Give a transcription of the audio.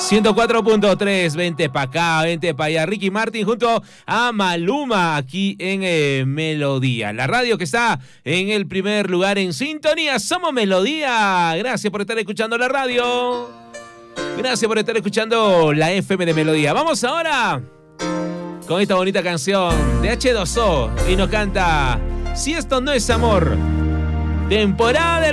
104.3, vente pa' acá, vente pa' allá. Ricky Martin junto a Maluma aquí en Melodía. La radio que está en el primer lugar en sintonía. Somos Melodía. Gracias por estar escuchando la radio. Gracias por estar escuchando la FM de Melodía. Vamos ahora con esta bonita canción de H2O y nos canta Si esto no es amor. Temporada de